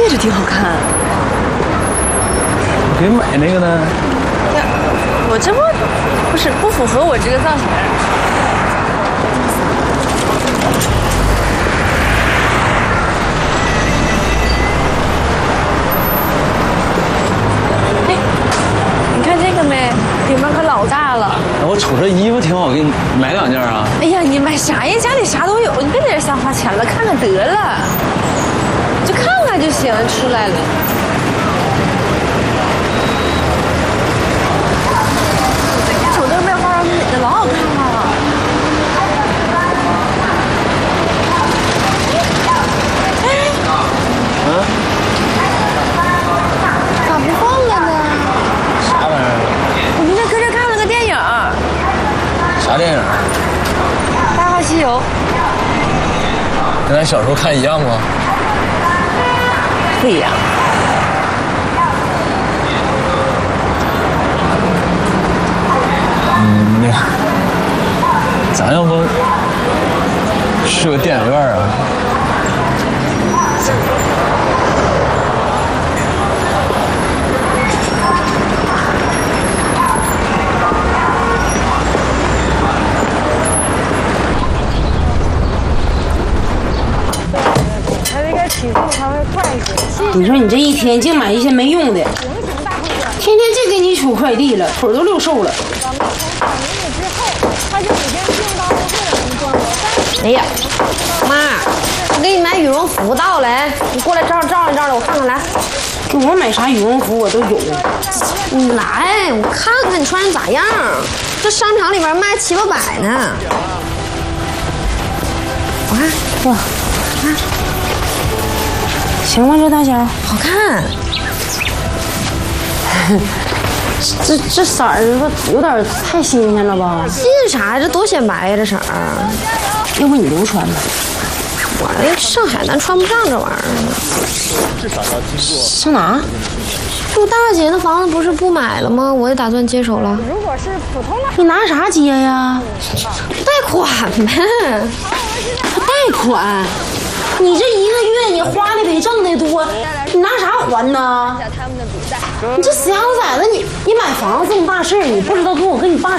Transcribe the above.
戒指挺好看。 可以买那个呢。 呀，我这不符合我这个造型。哎，你看这个没？里面可老大了。 我瞅这衣服挺好，给你买2件啊。 哎呀，你买啥呀？家里啥都有，你别在这瞎花钱了，看看得了。就看看就行，出来了。瞅这个卖化妆品的，老好看了。 嗯？ 咋不放了呢？ 啥玩意儿？ 我今天搁这看了个电影。 啥电影？ 《大话西游》。 跟咱小时候看一样吗？ 不一样。 咱要不去个电影院啊？ 你说你这一天净买一些没用的，天天净给你取快递了，腿都溜瘦了。 哎呀，妈，我给你买羽绒服到了，哎，你过来照一照的，我看看来。 给我买啥羽绒服我都有。 你来，我看看你穿的咋样。这商场里边卖7、8百呢。我看，哇，看， 行吗？这大小好看。 这色儿有点太新鲜了吧？ 新啥呀？这多显白呀，这色儿。 要不你留穿吧？ 我上海咱穿不上这玩意儿。 上哪？ 我大姐那房子不是不买了吗？我也打算接手了。 如果是普通的，你拿啥接呀？ 贷款呗。 贷款？你这一个月你花的比挣的多，你拿啥还呢？你这死鸭子崽子，你买房子这么大事儿，你不知道跟我跟你爸